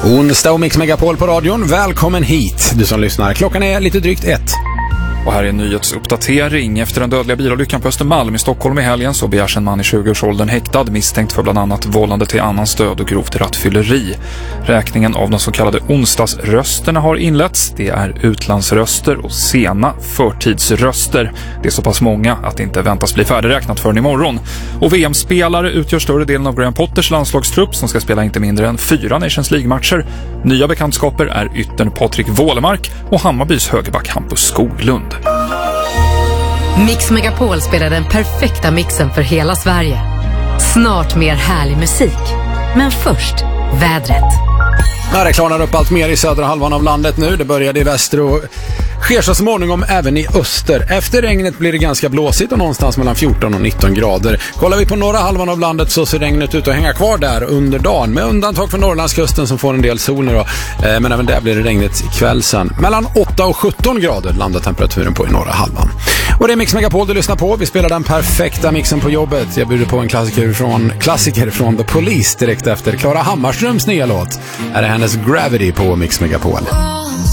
Onsdag och Mix Megapol på radion. Välkommen hit, du som lyssnar. Klockan är lite drygt 1. Och här är en nyhetsuppdatering. Efter den dödliga bilolyckan på Östermalm i Stockholm i helgen så begärs en man i 20-årsåldern häktad misstänkt för bland annat vållande till annans död och grovt rattfylleri. Räkningen av de så kallade onsdagsrösterna har inletts. Det är utlandsröster och sena förtidsröster. Det är så pass många att det inte väntas bli färdigräknat förrän imorgon. Och VM-spelare utgör större delen av Graham Potters landslagstrupp som ska spela inte mindre än 4 Nations League-matcher. Nya bekantskaper är yttern Patrik Wålemark och Hammarbys högerback Hampus Skoglund. Mix Megapol spelar den perfekta mixen för hela Sverige. Snart mer härlig musik. Men först, vädret. Det klarnar upp allt mer i södra halvan av landet nu. Det började i väster och sker så småningom även i öster. Efter regnet blir det ganska blåsigt och någonstans mellan 14 och 19 grader. Kollar vi på norra halvan av landet så ser regnet ut att hänga kvar där under dagen. Med undantag för Norrlandskusten som får en del sol nu då. Men även där blir det regnet ikväll sen. Mellan 8 och 17 grader landar temperaturen på i norra halvan. Och det är Mix Megapol du lyssnar på. Vi spelar den perfekta mixen på jobbet. Jag bjuder på en klassiker från The Police direkt efter Klara Hammarströms nya låt. Här är hennes Gravity på Mix Megapol.